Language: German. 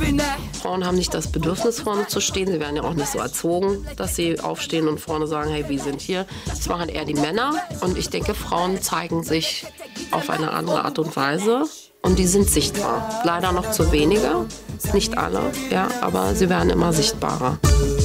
Frauen haben nicht das Bedürfnis, vorne zu stehen. Sie werden ja auch nicht so erzogen, dass sie aufstehen und vorne sagen, hey, wir sind hier. Das machen eher die Männer. Und ich denke, Frauen zeigen sich auf eine andere Art und Weise. Und die sind sichtbar. Leider noch zu wenige. Nicht alle, ja, aber sie werden immer sichtbarer.